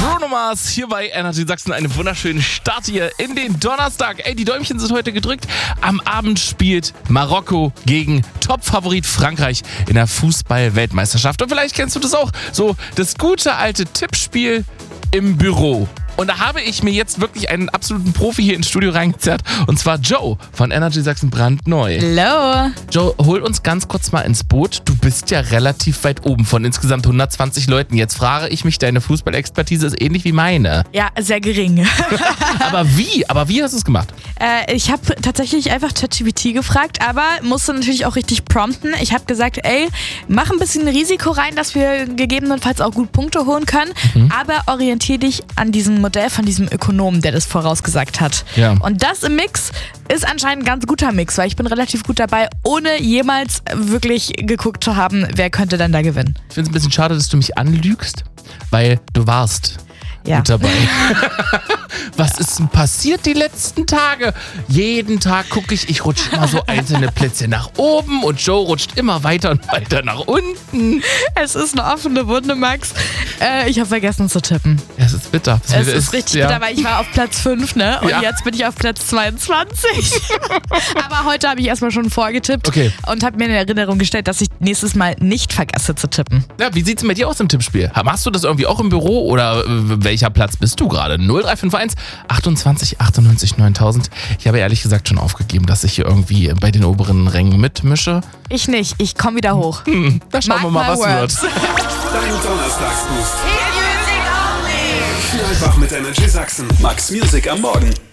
Bruno Mars hier bei Energy Sachsen. Einen wunderschönen Start hier in den Donnerstag. Ey, die Däumchen sind heute gedrückt. Am Abend spielt Marokko gegen Topfavorit Frankreich in der Fußball-Weltmeisterschaft. Und vielleicht kennst du das auch. So das gute alte Tippspiel im Büro. Und da habe ich mir jetzt wirklich einen absoluten Profi hier ins Studio reingezerrt. Und zwar Joe von Energy Sachsen brandneu. Hallo. Joe, hol uns ganz kurz mal ins Boot. Du bist ja relativ weit oben von insgesamt 120 Leuten. Jetzt frage ich mich, deine Fußballexpertise ist ähnlich wie meine. Ja, sehr gering. Aber wie hast du es gemacht? Ich habe tatsächlich einfach ChatGPT gefragt, aber musste natürlich auch richtig prompten. Ich habe gesagt, mach ein bisschen Risiko rein, dass wir gegebenenfalls auch gut Punkte holen können, aber orientiere dich an diesem Modell von diesem Ökonomen, der das vorausgesagt hat. Ja. Und das im Mix ist anscheinend ein ganz guter Mix, weil ich bin relativ gut dabei, ohne jemals wirklich geguckt zu haben, wer könnte denn da gewinnen. Ich finde es ein bisschen schade, dass du mich anlügst, weil du warst gut dabei. Was ist denn passiert die letzten Tage? Jeden Tag gucke ich rutsche immer so einzelne Plätze nach oben und Joe rutscht immer weiter und weiter nach unten. Es ist eine offene Wunde, Max. Ich habe vergessen zu tippen. Es ist bitter. Es ist richtig bitter, weil ich war auf Platz 5, ne? Und jetzt bin ich auf Platz 22. Aber heute habe ich erstmal schon vorgetippt und habe mir eine Erinnerung gestellt, dass ich nächstes Mal nicht vergesse zu tippen. Ja, wie sieht es mit dir aus im Tippspiel? Machst du das irgendwie auch im Büro oder welcher Platz bist du gerade? 0351 28 98 9000. Ich habe ehrlich gesagt schon aufgegeben, dass ich hier irgendwie bei den oberen Rängen mitmische. Ich nicht. Ich komme wieder hoch. Da schauen wir mal, was wird. Dein Donnerstagsboost. Viel einfach mit Energy Sachsen. Max Music am Morgen.